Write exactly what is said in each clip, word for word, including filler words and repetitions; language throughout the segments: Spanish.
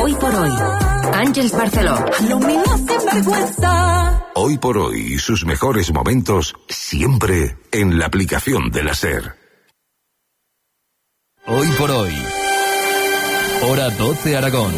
Hoy por hoy, Ángeles Barceló. Hoy por hoy, sus mejores momentos siempre en la aplicación de la SER. Hoy por hoy, hora doce Aragón.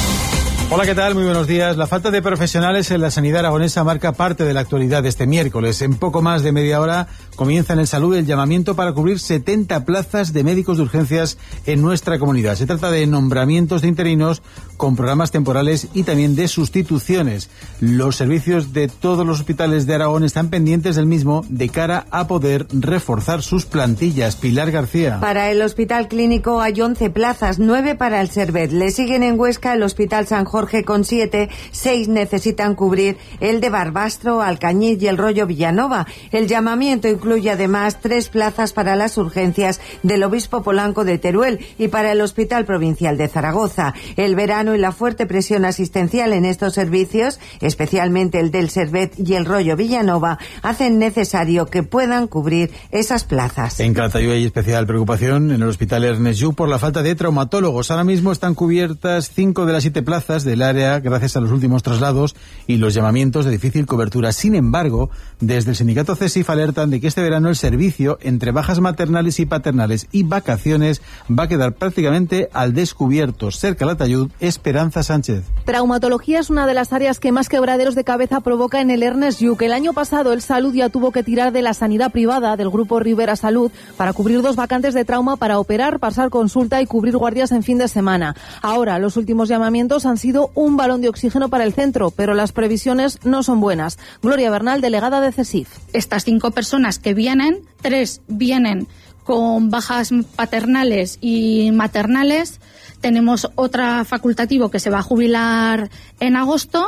Hola, ¿qué tal? Muy buenos días. La falta de profesionales en la sanidad aragonesa marca parte de la actualidad de este miércoles. En poco más de media hora comienza en el Salud el llamamiento para cubrir setenta plazas de médicos de urgencias en nuestra comunidad. Se trata de nombramientos de interinos con programas temporales y también de sustituciones. Los servicios de todos los hospitales de Aragón están pendientes del mismo de cara a poder reforzar sus plantillas. Pilar García. Para el Hospital Clínico hay once plazas, nueve para el Servet. Le siguen en Huesca el Hospital San Jorge con siete, seis necesitan cubrir el de Barbastro, Alcañiz y el Rollo Villanova. El llamamiento incluye además tres plazas para las urgencias del Obispo Polanco de Teruel y para el Hospital Provincial de Zaragoza. El verano y la fuerte presión asistencial en estos servicios, especialmente el del Servet y el Rollo Villanova, hacen necesario que puedan cubrir esas plazas. En Calatayud hay especial preocupación en el Hospital Ernest Lluch por la falta de traumatólogos. Ahora mismo están cubiertas cinco de las siete plazas del área gracias a los últimos traslados y los llamamientos de difícil cobertura. Sin embargo, desde el sindicato CESIF alertan de que este verano el servicio, entre bajas maternales y paternales y vacaciones, va a quedar prácticamente al descubierto. SER Calatayud, Esperanza Sánchez. Traumatología es una de las áreas que más quebraderos de cabeza provoca en el Ernest Lluch. El año pasado el Salud ya tuvo que tirar de la sanidad privada del grupo Rivera Salud para cubrir dos vacantes de trauma para operar, pasar consulta y cubrir guardias en fin de semana. Ahora, los últimos llamamientos han sido un balón de oxígeno para el centro, pero las previsiones no son buenas. Gloria Bernal, delegada de CESIF. Estas cinco personas que vienen, tres vienen con bajas paternales y maternales. Tenemos otra facultativo que se va a jubilar en agosto.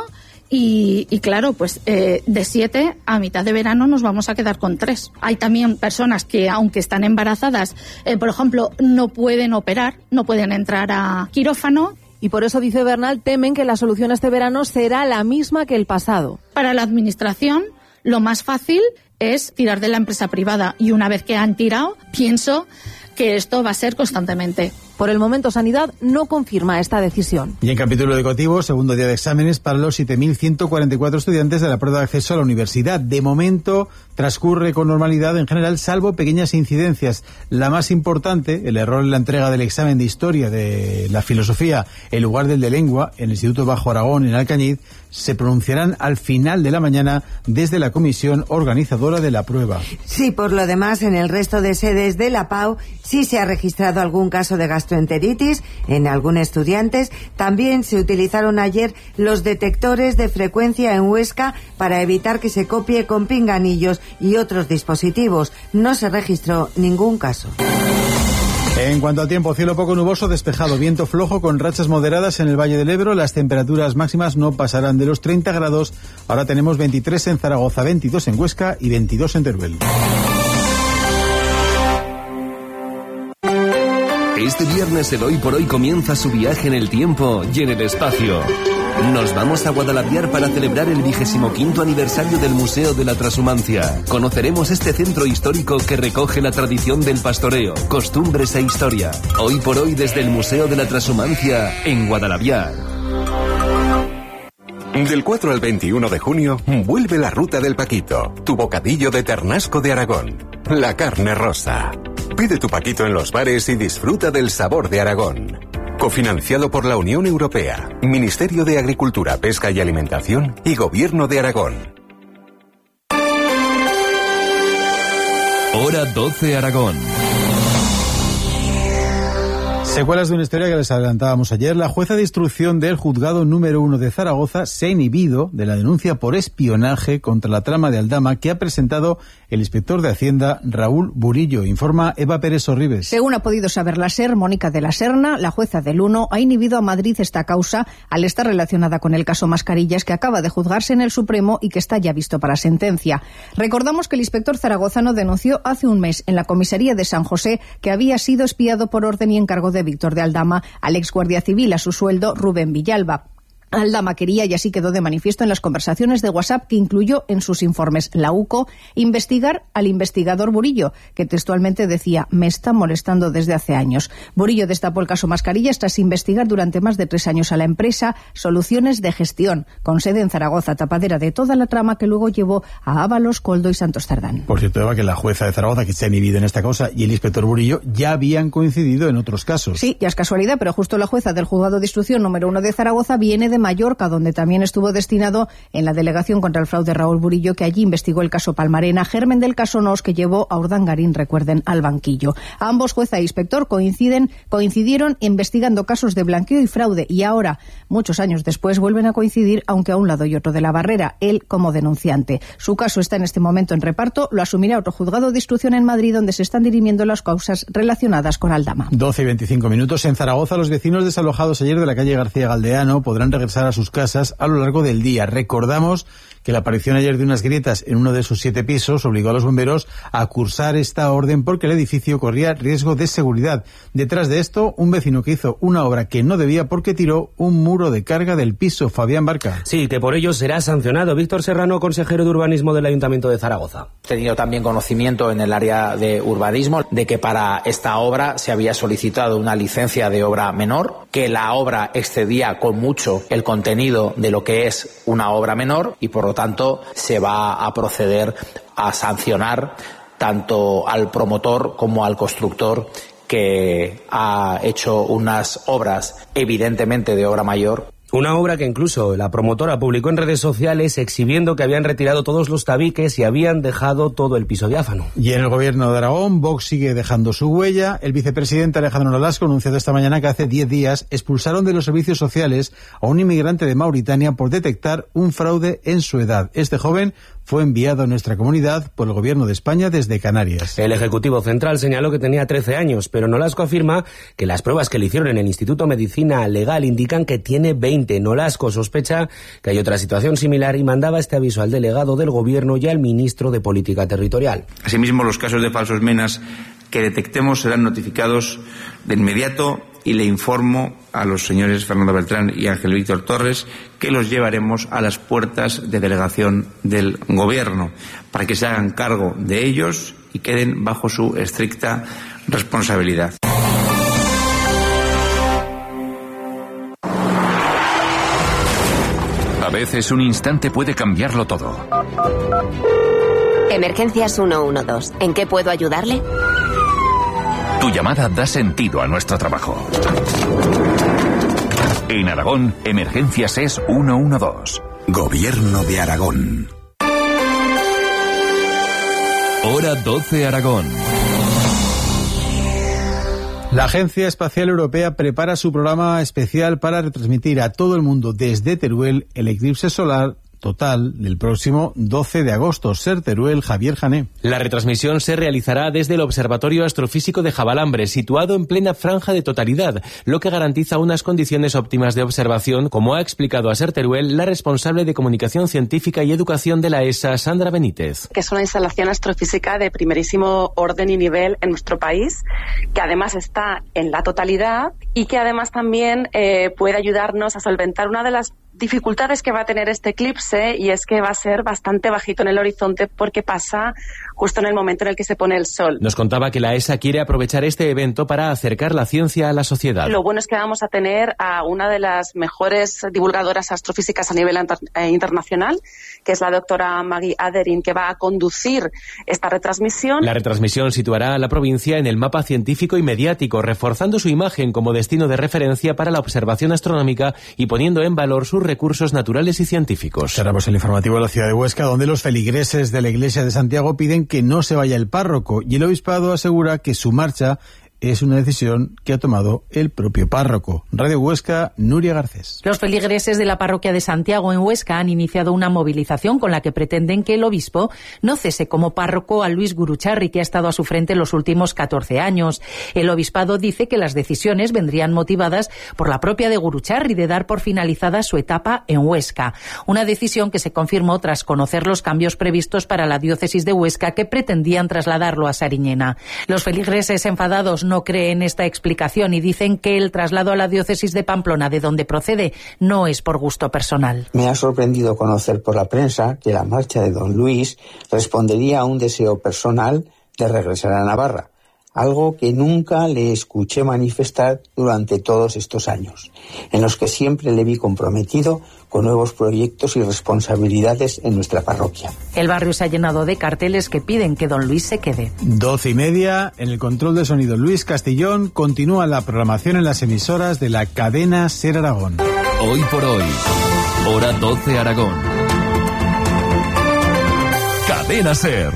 Y, y claro, pues eh, de siete a mitad de verano nos vamos a quedar con tres. Hay también personas que, aunque están embarazadas, eh, por ejemplo, no pueden operar, no pueden entrar a quirófano. Y por eso, dice Bernal, temen que la solución este verano será la misma que el pasado. Para la administración, lo más fácil es tirar de la empresa privada. Y una vez que han tirado, pienso que esto va a ser constantemente. Por el momento, Sanidad no confirma esta decisión. Y en capítulo educativo, segundo día de exámenes para los siete mil ciento cuarenta y cuatro estudiantes de la prueba de acceso a la universidad. De momento, transcurre con normalidad en general, salvo pequeñas incidencias. La más importante, el error en la entrega del examen de historia de la filosofía en lugar del de lengua en el Instituto Bajo Aragón, en Alcañiz, se pronunciarán al final de la mañana desde la comisión organizadora de la prueba. Sí, por lo demás, en el resto de sedes de la P A U sí se ha registrado algún caso de gastroenteritis en algún estudiante. También se utilizaron ayer los detectores de frecuencia en Huesca para evitar que se copie con pinganillos y otros dispositivos. No se registró ningún caso. En cuanto al tiempo, cielo poco nuboso, despejado, viento flojo con rachas moderadas en el Valle del Ebro. Las temperaturas máximas no pasarán de los treinta grados. Ahora tenemos veintitrés en Zaragoza, veintidós en Huesca y veintidós en Teruel. Este viernes el Hoy por Hoy comienza su viaje en el tiempo y en el espacio. Nos vamos a Guadalaviar para celebrar el vigésimo quinto aniversario del Museo de la Trashumancia. Conoceremos este centro histórico que recoge la tradición del pastoreo, costumbres e historia. Hoy por Hoy desde el Museo de la Trashumancia en Guadalaviar. Del cuatro al veintiuno de junio, vuelve la Ruta del Paquito, tu bocadillo de Ternasco de Aragón. La carne rosa. Pide tu paquito en los bares y disfruta del sabor de Aragón. Cofinanciado por la Unión Europea, Ministerio de Agricultura, Pesca y Alimentación y Gobierno de Aragón. Hora doce Aragón. Secuelas de una historia que les adelantábamos ayer. La jueza de instrucción del juzgado número uno de Zaragoza se ha inhibido de la denuncia por espionaje contra la trama de Aldama que ha presentado el inspector de Hacienda Raúl Burillo. Informa Eva Pérez Sorribes. Según ha podido saber la SER, Mónica de la Serna, la jueza del uno, ha inhibido a Madrid esta causa al estar relacionada con el caso Mascarillas que acaba de juzgarse en el Supremo y que está ya visto para sentencia. Recordamos que el inspector zaragozano denunció hace un mes en la comisaría de San José que había sido espiado por orden y encargo de Víctor de Aldama al ex guardia civil a su sueldo Rubén Villalba. Aldama quería, y así quedó de manifiesto en las conversaciones de WhatsApp que incluyó en sus informes la U C O, investigar al investigador Burillo, que textualmente decía: me está molestando desde hace años. Burillo destapó el caso Mascarillas tras investigar durante más de tres años a la empresa Soluciones de Gestión, con sede en Zaragoza, tapadera de toda la trama que luego llevó a Ábalos, Coldo y Santos Cerdán. Por cierto, Eva, que la jueza de Zaragoza, que se ha inhibido en esta causa, y el inspector Burillo ya habían coincidido en otros casos. Sí, ya es casualidad, pero justo la jueza del Juzgado de Instrucción número uno de Zaragoza viene de Mallorca, donde también estuvo destinado en la delegación contra el fraude Raúl Burillo, que allí investigó el caso Palmarena, germen del caso Nos, que llevó a Urdangarín, recuerden, al banquillo. Ambos, jueza e inspector, coinciden, coincidieron investigando casos de blanqueo y fraude, y ahora, muchos años después, vuelven a coincidir, aunque a un lado y otro de la barrera, él como denunciante. Su caso está en este momento en reparto, lo asumirá otro juzgado de instrucción en Madrid, donde se están dirimiendo las causas relacionadas con Aldama. doce y veinticinco minutos. En Zaragoza, los vecinos desalojados ayer de la calle García Galdeano podrán regresar a sus casas a lo largo del día. Recordamos que la aparición ayer de unas grietas en uno de sus siete pisos obligó a los bomberos a cursar esta orden porque el edificio corría riesgo de seguridad. Detrás de esto, un vecino que hizo una obra que no debía porque tiró un muro de carga del piso. Fabián Barca. Sí, que por ello será sancionado. Víctor Serrano, consejero de Urbanismo del Ayuntamiento de Zaragoza. He tenido también conocimiento en el área de urbanismo de que para esta obra se había solicitado una licencia de obra menor, que la obra excedía con mucho el contenido de lo que es una obra menor y por lo tanto se va a proceder a sancionar tanto al promotor como al constructor que ha hecho unas obras evidentemente de obra mayor. Una obra que incluso la promotora publicó en redes sociales exhibiendo que habían retirado todos los tabiques y habían dejado todo el piso diáfano. Y en el gobierno de Aragón, Vox sigue dejando su huella. El vicepresidente Alejandro Nolasco ha anunciado esta mañana que hace diez días expulsaron de los servicios sociales a un inmigrante de Mauritania por detectar un fraude en su edad. Este joven fue enviado a nuestra comunidad por el gobierno de España desde Canarias. El Ejecutivo Central señaló que tenía trece años, pero Nolasco afirma que las pruebas que le hicieron en el Instituto de Medicina Legal indican que tiene veinte. Nolasco sospecha que hay otra situación similar y mandaba este aviso al delegado del Gobierno y al ministro de Política Territorial. Asimismo, los casos de falsos menas que detectemos serán notificados de inmediato y le informo a los señores Fernando Beltrán y Ángel Víctor Torres que los llevaremos a las puertas de delegación del Gobierno para que se hagan cargo de ellos y queden bajo su estricta responsabilidad. A veces un instante puede cambiarlo todo. Emergencias ciento doce. ¿En qué puedo ayudarle? Tu llamada da sentido a nuestro trabajo. En Aragón, Emergencias es ciento doce. Gobierno de Aragón. Hora doce Aragón. La Agencia Espacial Europea prepara su programa especial para retransmitir a todo el mundo desde Teruel el eclipse solar total del próximo doce de agosto. Ser Teruel, Javier Jané. La retransmisión se realizará desde el Observatorio Astrofísico de Javalambre, situado en plena franja de totalidad, lo que garantiza unas condiciones óptimas de observación, como ha explicado a Ser Teruel la responsable de Comunicación Científica y Educación de la E S A, Sandra Benítez. Que es una instalación astrofísica de primerísimo orden y nivel en nuestro país, que además está en la totalidad y que además también eh, puede ayudarnos a solventar una de las dificultades que va a tener este eclipse, y es que va a ser bastante bajito en el horizonte porque pasa justo en el momento en el que se pone el sol. Nos contaba que la E S A quiere aprovechar este evento para acercar la ciencia a la sociedad. Lo bueno es que vamos a tener a una de las mejores divulgadoras astrofísicas a nivel internacional, que es la doctora Maggie Aderin, que va a conducir esta retransmisión. La retransmisión situará a la provincia en el mapa científico y mediático, reforzando su imagen como destino de referencia para la observación astronómica y poniendo en valor sus recursos naturales y científicos. Cerramos el informativo de la ciudad de Huesca, donde los feligreses de la Iglesia de Santiago piden que no se vaya el párroco, y el obispado asegura que su marcha es una decisión que ha tomado el propio párroco. Radio Huesca, Nuria Garcés. Los feligreses de la parroquia de Santiago en Huesca han iniciado una movilización con la que pretenden que el obispo no cese como párroco a Luis Gurucharri, que ha estado a su frente los últimos catorce años. El obispado dice que las decisiones vendrían motivadas por la propia de Gurucharri de dar por finalizada su etapa en Huesca. Una decisión que se confirmó tras conocer los cambios previstos para la diócesis de Huesca, que pretendían trasladarlo a Sariñena. Los feligreses enfadados no no cree en esta explicación y dicen que el traslado a la diócesis de Pamplona, de donde procede, no es por gusto personal. Me ha sorprendido conocer por la prensa que la marcha de don Luis respondería a un deseo personal de regresar a Navarra, algo que nunca le escuché manifestar durante todos estos años, en los que siempre le vi comprometido con nuevos proyectos y responsabilidades en nuestra parroquia. El barrio se ha llenado de carteles que piden que don Luis se quede. Doce y media, en el control de sonido Luis Castillón, continúa la programación en las emisoras de la cadena SER Aragón. Hoy por hoy, hora doce Aragón. Cadena SER.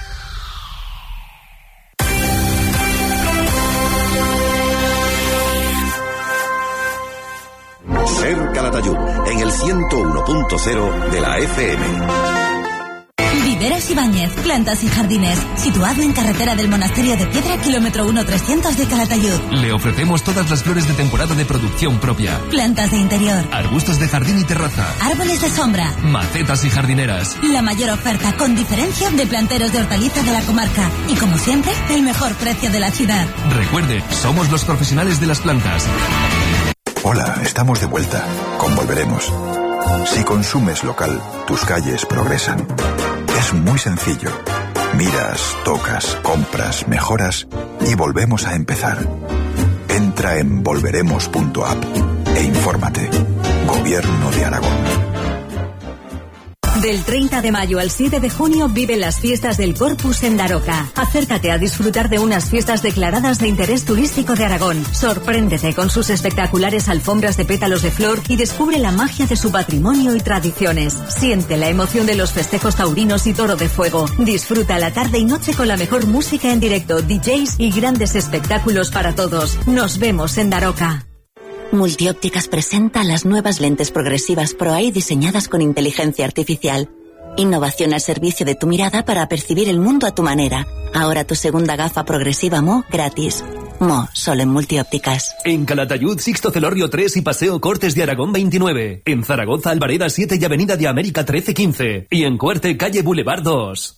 SER Calatayud, en el ciento uno punto cero de la F M. Viveros Ibáñez, plantas y jardines, situado en carretera del Monasterio de Piedra, kilómetro uno trescientos de Calatayud. Le ofrecemos todas las flores de temporada de producción propia. Plantas de interior, Arbustos de jardín y terraza, árboles de sombra, macetas y jardineras. La mayor oferta con diferencia de planteros de hortaliza de la comarca. Y como siempre, el mejor precio de la ciudad. Recuerde, somos los profesionales de las plantas. Hola, estamos de vuelta. Con Volveremos. Si consumes local, tus calles progresan. Es muy sencillo. Miras, tocas, compras, mejoras y volvemos a empezar. Entra en volveremos punto app e infórmate. Gobierno de Aragón. Del treinta de mayo al siete de junio vive las fiestas del Corpus en Daroca. Acércate a disfrutar de unas fiestas declaradas de interés turístico de Aragón. Sorpréndete con sus espectaculares alfombras de pétalos de flor y descubre la magia de su patrimonio y tradiciones. Siente la emoción de los festejos taurinos y toro de fuego. Disfruta la tarde y noche con la mejor música en directo, D Js y grandes espectáculos para todos. Nos vemos en Daroca. Multiópticas presenta las nuevas lentes progresivas Pro Eye diseñadas con inteligencia artificial. Innovación al servicio de tu mirada para percibir el mundo a tu manera. Ahora tu segunda gafa progresiva Mo gratis. Mo, solo en Multiópticas. En Calatayud, Sixto Celorrio tres y Paseo Cortes de Aragón veintinueve. En Zaragoza, Albareda siete y Avenida de América trece quince. Y en Cuerte, calle Boulevard dos.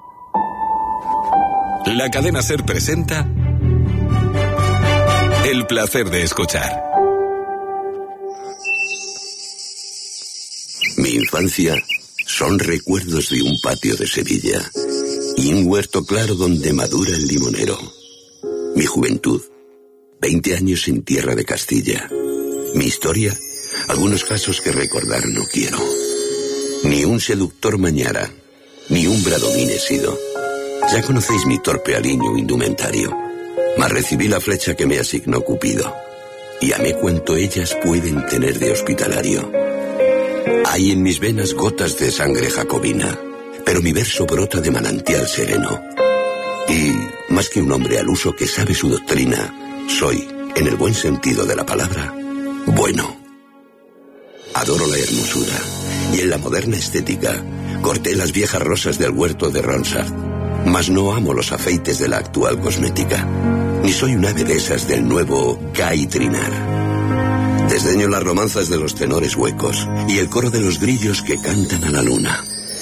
La cadena SER presenta El placer de escuchar. Mi infancia son recuerdos de un patio de Sevilla y un huerto claro donde madura el limonero. Mi juventud, veinte años en tierra de Castilla. Mi historia, algunos casos que recordar no quiero. Ni un seductor mañara, ni un bradomín he sido. Ya conocéis mi torpe aliño indumentario, mas recibí la flecha que me asignó Cupido, y amé cuanto ellas pueden tener de hospitalario. Hay en mis venas gotas de sangre jacobina, pero mi verso brota de manantial sereno. Y, más que un hombre al uso que sabe su doctrina, soy, en el buen sentido de la palabra, bueno. Adoro la hermosura, y en la moderna estética, corté las viejas rosas del huerto de Ronsard, mas no amo los afeites de la actual cosmética, ni soy un ave de esas del nuevo caitrinar. Desdeño las romanzas de los tenores huecos y el coro de los grillos que cantan a la luna.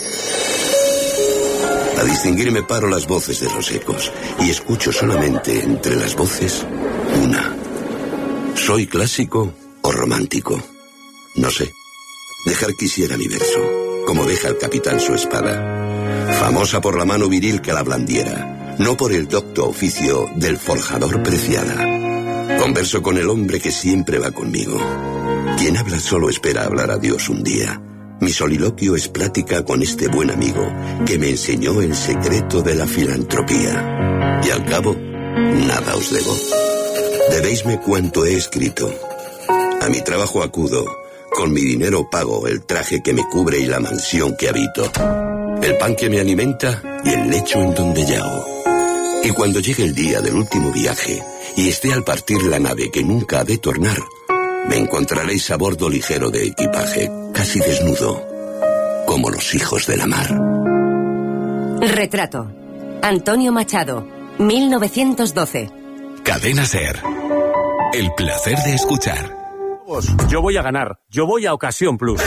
A distinguirme paro las voces de los ecos y escucho solamente entre las voces una. ¿Soy clásico o romántico? No sé. Dejar quisiera mi verso, como deja el capitán su espada, famosa por la mano viril que la blandiera, no por el docto oficio del forjador preciada. Converso con el hombre que siempre va conmigo. Quien habla solo espera hablar a Dios un día. Mi soliloquio es plática con este buen amigo que me enseñó el secreto de la filantropía. Y al cabo, nada os debo. Debéisme cuanto he escrito. A mi trabajo acudo. Con mi dinero pago el traje que me cubre y la mansión que habito. El pan que me alimenta y el lecho en donde yago. Y cuando llegue el día del último viaje y esté al partir la nave que nunca ha de tornar, me encontraréis a bordo ligero de equipaje, casi desnudo, como los hijos de la mar. Retrato. Antonio Machado, mil novecientos doce. Cadena SER. El placer de escuchar. Yo voy a ganar. Yo voy a Ocasión Plus.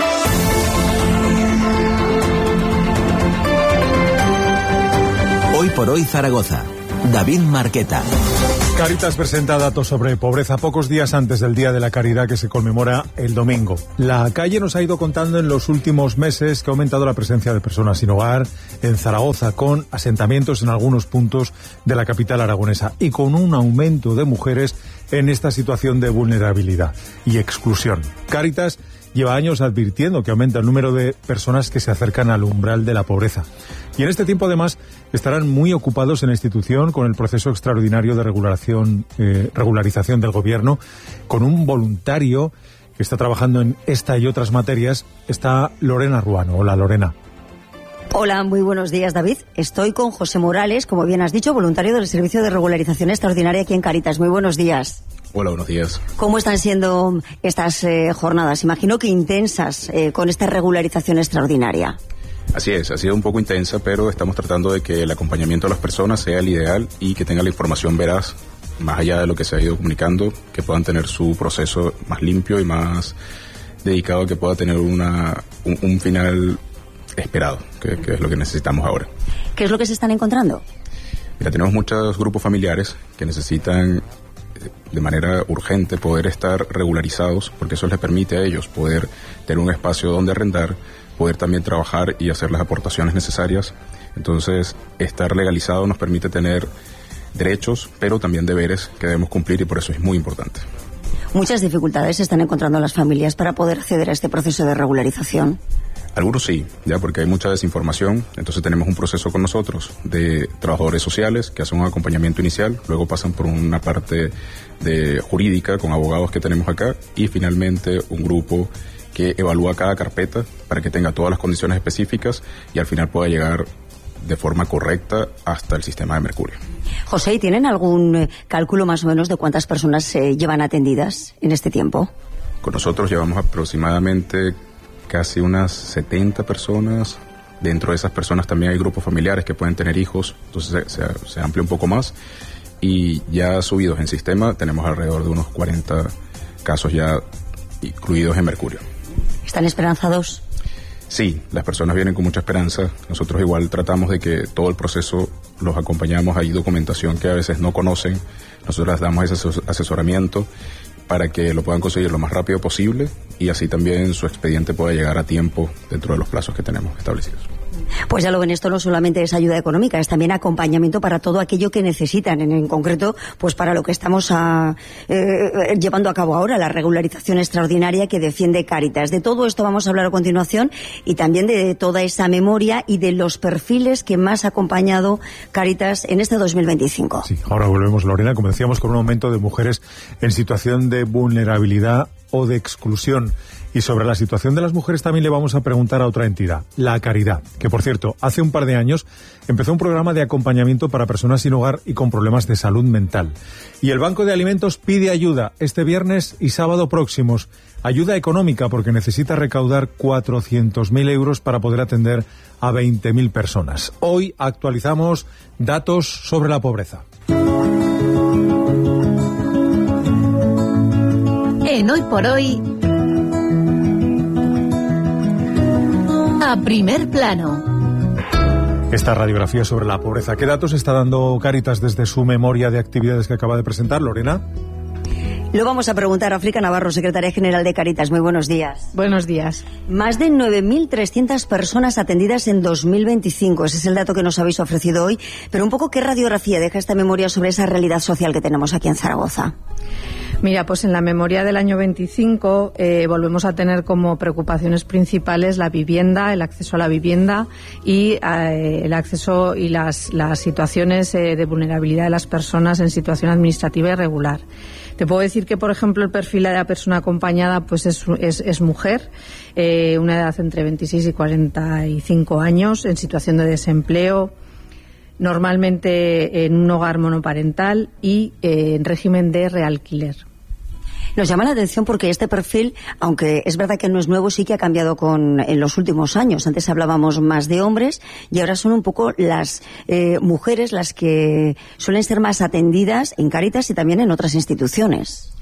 Hoy por Hoy Zaragoza. David Marqueta. Cáritas presenta datos sobre pobreza pocos días antes del Día de la Caridad que se conmemora el domingo. La calle nos ha ido contando en los últimos meses que ha aumentado la presencia de personas sin hogar en Zaragoza, con asentamientos en algunos puntos de la capital aragonesa y con un aumento de mujeres en esta situación de vulnerabilidad y exclusión. Cáritas lleva años advirtiendo que aumenta el número de personas que se acercan al umbral de la pobreza. Y en este tiempo, además, estarán muy ocupados en la institución con el proceso extraordinario de regulación, eh, regularización del gobierno, con un voluntario que está trabajando en esta y otras materias. Está Lorena Ruano. Hola, Lorena. Hola, muy buenos días, David. Estoy con José Morales, como bien has dicho, voluntario del Servicio de Regularización Extraordinaria aquí en Cáritas. Muy buenos días. Hola, buenos días. ¿Cómo están siendo estas eh, jornadas? Imagino que intensas eh, con esta regularización extraordinaria. Así es, ha sido un poco intensa, pero estamos tratando de que el acompañamiento a las personas sea el ideal y que tengan la información veraz, más allá de lo que se ha ido comunicando, que puedan tener su proceso más limpio y más dedicado a que pueda tener una, un, un final esperado, que, que es lo que necesitamos ahora. ¿Qué es lo que se están encontrando? Mira, tenemos muchos grupos familiares que necesitan de manera urgente poder estar regularizados, porque eso les permite a ellos poder tener un espacio donde arrendar, poder también trabajar y hacer las aportaciones necesarias. Entonces, estar legalizado nos permite tener derechos, pero también deberes que debemos cumplir, y por eso es muy importante. Muchas dificultades se están encontrando las familias para poder acceder a este proceso de regularización. Algunos sí, ya porque hay mucha desinformación. Entonces tenemos un proceso con nosotros de trabajadores sociales que hacen un acompañamiento inicial, luego pasan por una parte de jurídica con abogados que tenemos acá, y finalmente un grupo que evalúa cada carpeta para que tenga todas las condiciones específicas y al final pueda llegar de forma correcta hasta el sistema de Mercurio. José, ¿y tienen algún cálculo más o menos de cuántas personas se llevan atendidas en este tiempo? Con nosotros llevamos aproximadamente casi unas setenta personas. Dentro de esas personas también hay grupos familiares que pueden tener hijos, entonces se, se, se amplía un poco más, y ya subidos en sistema tenemos alrededor de unos cuarenta casos ya incluidos en Mercurio. ¿Están esperanzados? Sí, las personas vienen con mucha esperanza. Nosotros igual tratamos de que todo el proceso los acompañamos. Hay documentación que a veces no conocen, nosotros les damos ese asesoramiento para que lo puedan conseguir lo más rápido posible, y así también su expediente pueda llegar a tiempo dentro de los plazos que tenemos establecidos. Pues ya lo ven, esto no solamente es ayuda económica, es también acompañamiento para todo aquello que necesitan, en, en concreto, pues para lo que estamos a, eh, llevando a cabo ahora, la regularización extraordinaria que defiende Cáritas. De todo esto vamos a hablar a continuación, y también de toda esa memoria y de los perfiles que más ha acompañado Cáritas en este dos mil veinticinco. Sí, ahora volvemos, Lorena, como decíamos, con un aumento de mujeres en situación de vulnerabilidad o de exclusión. Y sobre la situación de las mujeres también le vamos a preguntar a otra entidad, La Caridad, que por cierto, hace un par de años empezó un programa de acompañamiento para personas sin hogar y con problemas de salud mental. Y el Banco de Alimentos pide ayuda este viernes y sábado próximos. Ayuda económica porque necesita recaudar cuatrocientos mil euros para poder atender a veinte mil personas. Hoy actualizamos datos sobre la pobreza. En Hoy por Hoy, a primer plano. Esta radiografía sobre la pobreza. ¿Qué datos está dando Cáritas desde su memoria de actividades que acaba de presentar, Lorena? Lo vamos a preguntar a África Navarro, secretaria general de Cáritas. Muy buenos días. Buenos días. Más de nueve mil trescientas personas atendidas en dos mil veinticinco. Ese es el dato que nos habéis ofrecido hoy. Pero un poco, ¿qué radiografía deja esta memoria sobre esa realidad social que tenemos aquí en Zaragoza? Mira, pues en la memoria del año veinticinco eh, volvemos a tener como preocupaciones principales la vivienda, el acceso a la vivienda y eh, el acceso y las, las situaciones eh, de vulnerabilidad de las personas en situación administrativa irregular. Te puedo decir que, por ejemplo, el perfil de la persona acompañada pues es, es, es mujer, eh, una edad entre veintiséis y cuarenta y cinco años, en situación de desempleo, normalmente en un hogar monoparental y eh, en régimen de realquiler. Nos llama la atención porque este perfil, aunque es verdad que no es nuevo, sí que ha cambiado con, en los últimos años. Antes hablábamos más de hombres y ahora son un poco las eh, mujeres las que suelen ser más atendidas en Cáritas y también en otras instituciones.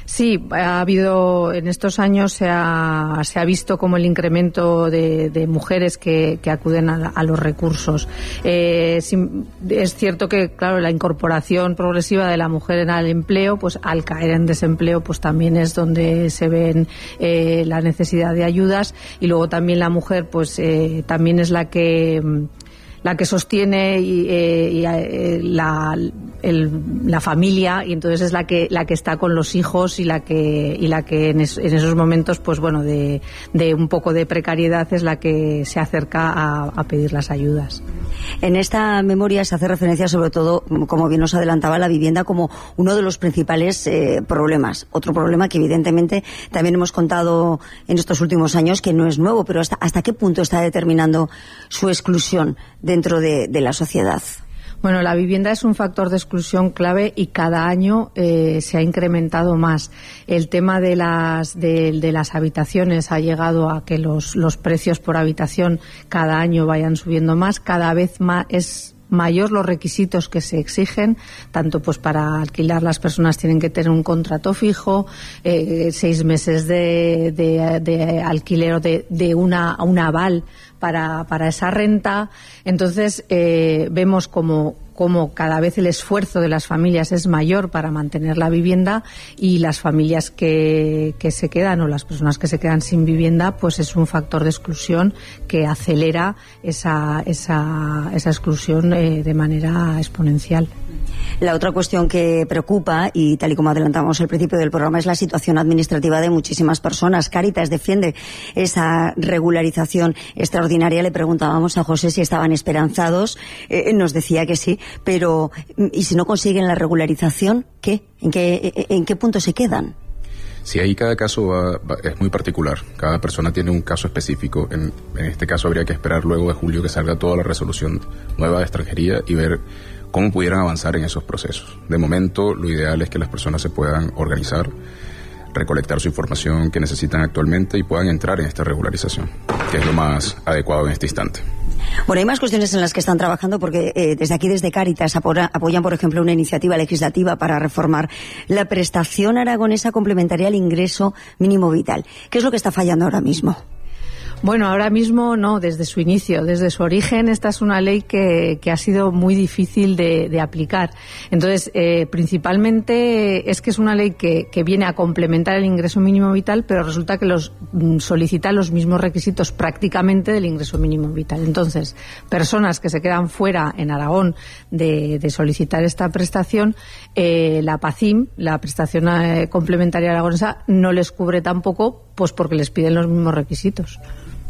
Sí, ha habido, en estos años se ha, se ha visto como el incremento de, de mujeres que, que acuden a, a los recursos. Eh, es cierto que, claro, la incorporación progresiva de la mujer al empleo, pues al caer en desempleo, pues también es donde se ven eh, la necesidad de ayudas, y luego también la mujer, pues eh, también es la que la que sostiene y, eh, y, eh, la, el, la familia, y entonces es la que la que está con los hijos y la que y la que en, es, en esos momentos, pues bueno, de, de un poco de precariedad es la que se acerca a, a pedir las ayudas. En esta memoria se hace referencia sobre todo, como bien nos adelantaba, la vivienda como uno de los principales eh, problemas. Otro problema que evidentemente también hemos contado en estos últimos años, que no es nuevo, pero hasta, hasta qué punto está determinando su exclusión dentro de, de la sociedad. Bueno, la vivienda es un factor de exclusión clave y cada año eh, se ha incrementado más. El tema de las de, de las habitaciones ha llegado a que los, los precios por habitación cada año vayan subiendo más. Cada vez más es mayor los requisitos que se exigen, tanto pues para alquilar las personas tienen que tener un contrato fijo, eh, seis meses de, de, de alquiler o de, de una, un aval para, para esa renta. Entonces eh, vemos como como cada vez el esfuerzo de las familias es mayor para mantener la vivienda, y las familias que, que se quedan, o las personas que se quedan sin vivienda, pues es un factor de exclusión que acelera esa, esa, esa exclusión eh, de manera exponencial. La otra cuestión que preocupa, y tal y como adelantamos al principio del programa, es la situación administrativa de muchísimas personas. Cáritas defiende esa regularización extraordinaria. Le preguntábamos a José si estaban esperanzados, eh, nos decía que sí, pero ¿y si no consiguen la regularización, qué? ¿En qué, en qué punto se quedan? Sí, ahí cada caso va, va, es muy particular. Cada persona tiene un caso específico. En, en este caso habría que esperar luego de julio que salga toda la resolución nueva de extranjería y ver cómo pudieran avanzar en esos procesos. De momento, lo ideal es que las personas se puedan organizar, recolectar su información que necesitan actualmente y puedan entrar en esta regularización, que es lo más adecuado en este instante. Bueno, hay más cuestiones en las que están trabajando, porque eh, desde aquí, desde Cáritas, apoya, apoyan, por ejemplo, una iniciativa legislativa para reformar la prestación aragonesa complementaria al ingreso mínimo vital. ¿Qué es lo que está fallando ahora mismo? Bueno, ahora mismo no, desde su inicio, desde su origen, esta es una ley que, que ha sido muy difícil de, de aplicar. Entonces, eh, principalmente es que es una ley que, que viene a complementar el ingreso mínimo vital, pero resulta que los solicita los mismos requisitos prácticamente del ingreso mínimo vital. Entonces, personas que se quedan fuera en Aragón de, de solicitar esta prestación, eh, la PACIM, la prestación eh, complementaria aragonesa, no les cubre tampoco, pues porque les piden los mismos requisitos.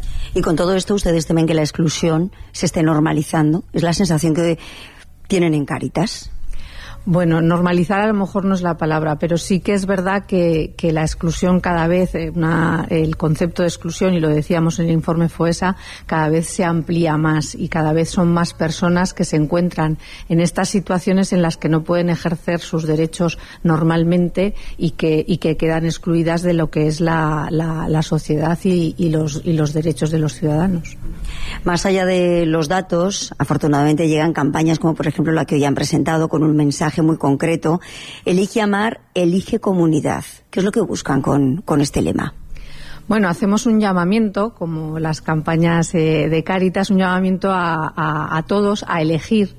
Y con todo esto, ¿ustedes temen que la exclusión se esté normalizando? ¿Es la sensación que tienen en Cáritas? Bueno, normalizar a lo mejor no es la palabra, pero sí que es verdad que, que la exclusión cada vez, una, el concepto de exclusión, y lo decíamos en el informe FOESA, cada vez se amplía más y cada vez son más personas que se encuentran en estas situaciones en las que no pueden ejercer sus derechos normalmente y que, y que quedan excluidas de lo que es la, la, la sociedad y, y, los, y los derechos de los ciudadanos. Más allá de los datos, afortunadamente llegan campañas como por ejemplo la que hoy han presentado con un mensaje muy concreto: elige amar, elige comunidad. ¿Qué es lo que buscan con, con este lema? Bueno, hacemos un llamamiento, como las campañas eh, de Cáritas, un llamamiento a, a, a todos a elegir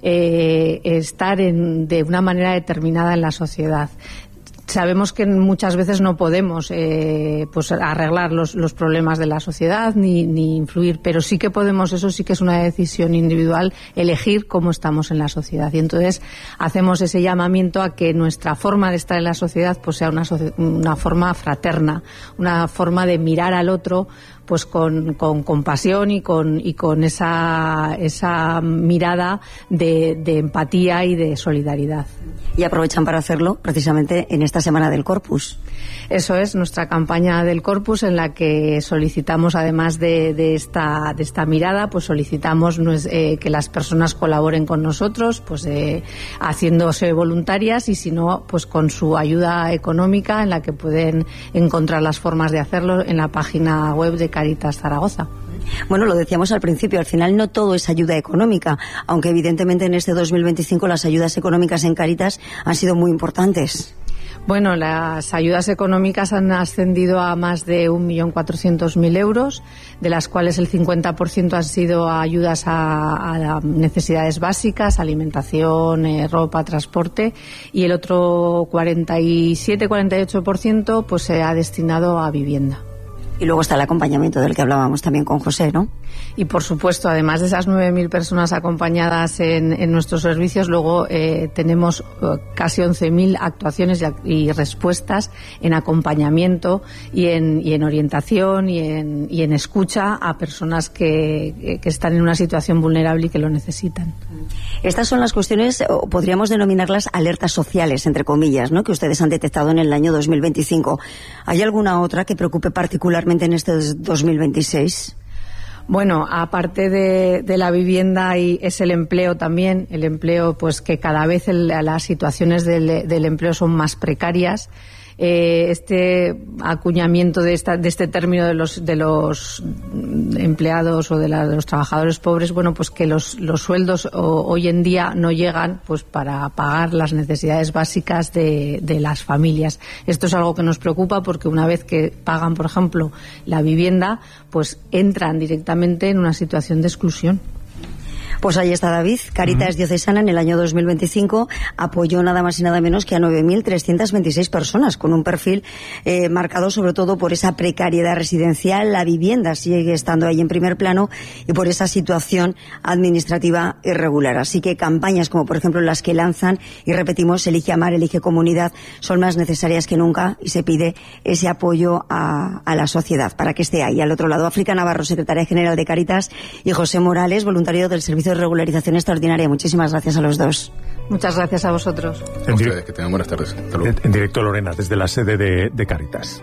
eh, estar en, de una manera determinada en la sociedad. Sabemos que muchas veces no podemos eh, pues arreglar los, los problemas de la sociedad ni, ni influir, pero sí que podemos, eso sí que es una decisión individual, elegir cómo estamos en la sociedad. Y entonces hacemos ese llamamiento a que nuestra forma de estar en la sociedad pues sea una, una forma fraterna, una forma de mirar al otro pues con, con compasión y con, y con esa, esa mirada de, de empatía y de solidaridad. Y aprovechan para hacerlo precisamente en esta semana del Corpus. Eso es, nuestra campaña del Corpus, en la que solicitamos, además de, de, esta, de esta mirada, pues solicitamos eh, que las personas colaboren con nosotros, pues eh, haciéndose voluntarias, y si no, pues con su ayuda económica, en la que pueden encontrar las formas de hacerlo en la página web de Cáritas Zaragoza. Bueno, lo decíamos al principio, al final no todo es ayuda económica, aunque evidentemente en este dos mil veinticinco las ayudas económicas en Cáritas han sido muy importantes. Bueno, las ayudas económicas han ascendido a más de un millón cuatrocientos mil euros, de las cuales el cincuenta por ciento han sido ayudas a, a necesidades básicas, alimentación, eh, ropa, transporte, y el otro cuarenta y siete a cuarenta y ocho por ciento pues se ha destinado a vivienda. Y luego está el acompañamiento del que hablábamos también con José, ¿no? Y por supuesto, además de esas nueve mil personas acompañadas en, en nuestros servicios, luego eh, tenemos eh, casi once mil actuaciones y, y respuestas en acompañamiento y en, y en orientación y en, y en escucha a personas que, que están en una situación vulnerable y que lo necesitan. Estas son las cuestiones, o podríamos denominarlas alertas sociales, entre comillas, ¿no?, que ustedes han detectado en el año dos mil veinticinco. ¿Hay alguna otra que preocupe particularmente en este dos mil veintiséis? Bueno, aparte de, de la vivienda, y es el empleo también, el empleo, pues que cada vez el, las situaciones del, del empleo son más precarias. Eh, este acuñamiento de, esta, de este término de los, de los empleados o de, la, de los trabajadores pobres, bueno, pues que los, los sueldos o, hoy en día no llegan pues para pagar las necesidades básicas de, de las familias. Esto es algo que nos preocupa porque una vez que pagan, por ejemplo, la vivienda, pues entran directamente en una situación de exclusión. Pues ahí está David. Cáritas uh-huh. Diocesana en el año dos mil veinticinco apoyó nada más y nada menos que a nueve mil trescientas veintiséis personas, con un perfil eh, marcado sobre todo por esa precariedad residencial. La vivienda sigue estando ahí en primer plano y por esa situación administrativa irregular. Así que campañas como por ejemplo las que lanzan, y repetimos, Elige Amar, Elige Comunidad, son más necesarias que nunca, y se pide ese apoyo a, a la sociedad para que esté ahí. Al otro lado, África Navarro, secretaria general de Cáritas, y José Morales, voluntario del Servicio de Regularización Extraordinaria. Muchísimas gracias a los dos. Muchas gracias a vosotros. A ustedes, que tengan buenas tardes. En, en directo, Lorena, desde la sede de, de Cáritas.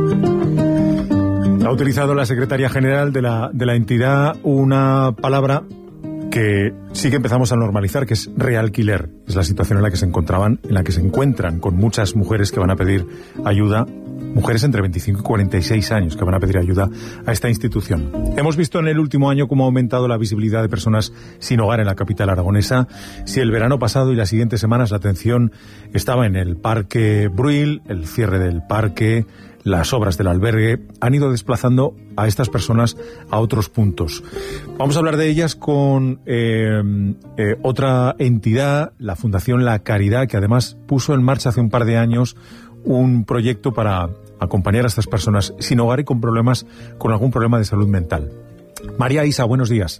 Ha utilizado la secretaria general de la, de la entidad una palabra que sí que empezamos a normalizar, que es realquiler. Es la situación en la que se encontraban, en la que se encuentran con muchas mujeres que van a pedir ayuda, mujeres entre veinticinco y cuarenta y seis años que van a pedir ayuda a esta institución. Hemos visto en el último año cómo ha aumentado la visibilidad de personas sin hogar en la capital aragonesa. Si el verano pasado y las siguientes semanas la atención estaba en el Parque Bruil, el cierre del parque, las obras del albergue, han ido desplazando a estas personas a otros puntos. Vamos a hablar de ellas con eh, eh, otra entidad, la Fundación La Caridad, que además puso en marcha hace un par de años un proyecto para acompañar a estas personas sin hogar y con problemas, con algún problema de salud mental. María Isa, buenos días.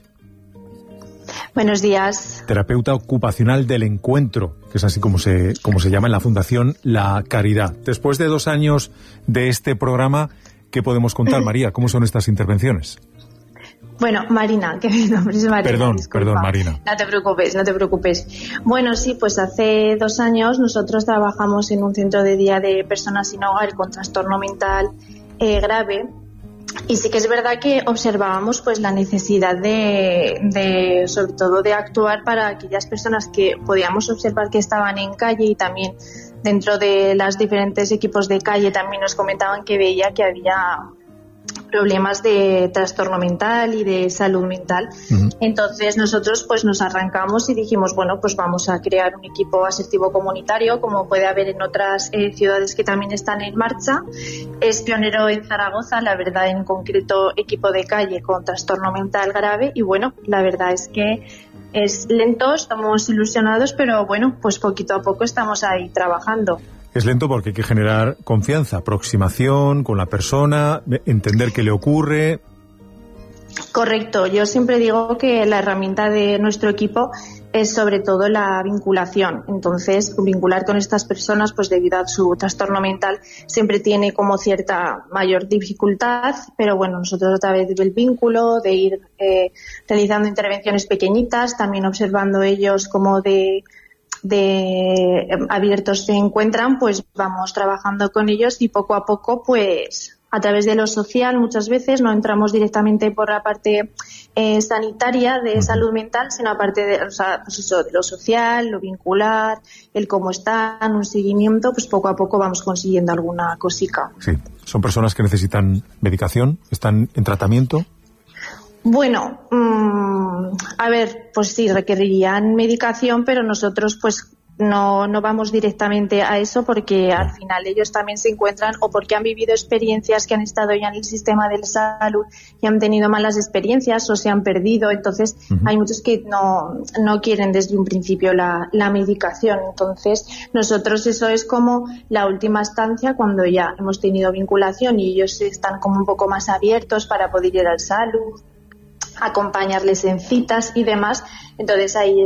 Buenos días. Terapeuta ocupacional del encuentro, que es así como se, como se llama en la Fundación La Caridad. Después de dos años de este programa, ¿qué podemos contar, María? ¿Cómo son estas intervenciones? Bueno, Marina, que mi nombre es Marina. Perdón, disculpa. perdón, Marina. No te preocupes, no te preocupes. Bueno, sí, pues hace dos años nosotros trabajamos en un centro de día de personas sin hogar con trastorno mental eh, grave. Y sí que es verdad que observábamos pues la necesidad de, de, sobre todo, de actuar para aquellas personas que podíamos observar que estaban en calle, y también dentro de los diferentes equipos de calle también nos comentaban que veía que había problemas de trastorno mental y de salud mental. Uh-huh. Entonces nosotros pues nos arrancamos y dijimos, bueno, pues vamos a crear un equipo asertivo comunitario, como puede haber en otras eh, ciudades que también están en marcha. Es pionero en Zaragoza, la verdad, en concreto equipo de calle con trastorno mental grave, y bueno, la verdad es que es lento, estamos ilusionados, pero bueno, pues poquito a poco estamos ahí trabajando. Es lento porque hay que generar confianza, aproximación con la persona, entender qué le ocurre. Correcto. Yo siempre digo que la herramienta de nuestro equipo es sobre todo la vinculación. Entonces, vincular con estas personas, pues debido a su trastorno mental, siempre tiene como cierta mayor dificultad, pero bueno, nosotros a través del vínculo, de ir eh, realizando intervenciones pequeñitas, también observando ellos como de... de abiertos se encuentran, pues vamos trabajando con ellos, y poco a poco, pues a través de lo social, muchas veces no entramos directamente por la parte eh, sanitaria de salud mental, sino aparte de, o sea, pues eso, de lo social, lo vincular, el cómo están, un seguimiento, pues poco a poco vamos consiguiendo alguna cosica. Sí, son personas que necesitan medicación, están en tratamiento. Bueno, mmm, a ver, pues sí, requerirían medicación, pero nosotros pues no, no vamos directamente a eso porque al final ellos también se encuentran o porque han vivido experiencias que han estado ya en el sistema de salud y han tenido malas experiencias o se han perdido. Entonces uh-huh. hay muchos que no, no quieren desde un principio la, la medicación. Entonces nosotros eso es como la última instancia cuando ya hemos tenido vinculación y ellos están como un poco más abiertos para poder ir al salud, acompañarles en citas y demás. Entonces ahí